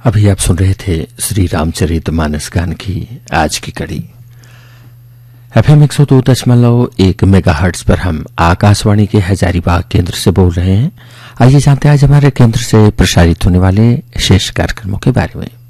अभी आप सुन रहे थे श्री रामचरितमानस गान की आज की कड़ी। FM 102.1 मेगाहर्ट्ज पर हम आकाशवाणी के हजारीबाग केंद्र से बोल रहे हैं। आइए जानते हैं आज हमारे केंद्र से प्रसारित होने वाले शेष कार्यक्रमों के बारे में।